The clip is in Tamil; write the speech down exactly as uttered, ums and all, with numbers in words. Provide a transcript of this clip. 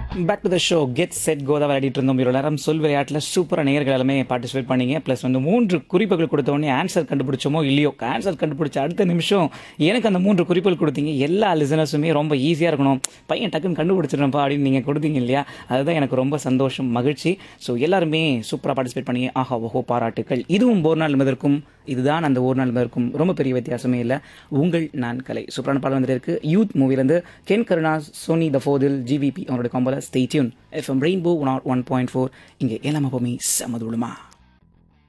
Back to the show get set go தான் விளையாடிட்டு இருந்தோம். இவ்வளோ நேரம் சொல் விளையாட்டில் சூப்பராக நேயர்கள் எல்லாமே பார்ட்டிசிபேட் பண்ணீங்க. ப்ளஸ் வந்து மூன்று குறிப்புகள் கொடுத்த உடனே ஆன்சர் கண்டுபிடிச்சோமோ இல்லையோ, ஆன்சர் கண்டுபிடிச்ச அடுத்த நிமிஷம் எனக்கு அந்த மூன்று குறிப்புகள் கொடுத்தீங்க. எல்லா லிசனர்ஸுமே ரொம்ப ஈஸியாக இருக்கணும், பையன் டக்குன்னு கண்டுபிடிச்சிடறப்பா அப்படின்னு நீங்கள் கொடுத்தீங்க இல்லையா? அதுதான் எனக்கு ரொம்ப சந்தோஷம், மகிழ்ச்சி. ஸோ எல்லாருமே சூப்பராக பார்ட்டிசிபேட் பண்ணீங்க. ஆஹா ஓஹோ, பாராட்டுக்கள். இதுவும் ஒரு நாள் என்பதற்கும் இதுதான் அந்த ஒரு நாள் என்பதற்கும் ரொம்ப பெரிய வித்தியாசமே இல்லை. உங்கள் நான் கலை சூப்பரான பாடம் வந்துட்டு இருக்கு. யூத் மூவிலேருந்து கென் கருணா, சோனி த ஃபோதில், ஜிவிபி அவங்களோட காம்போல stay tune. FM rainbow one one point four. இங்கே எல்லாமே எப்பவுமே சமதுளமா.